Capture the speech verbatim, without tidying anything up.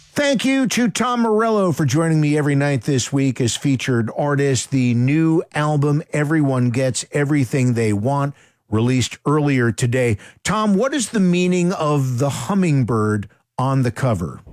Thank you to Tom Morello for joining me every night this week as featured artist. The new album, Everyone Gets Everything They Want, released earlier today. Tom, what is the meaning of the hummingbird on the cover?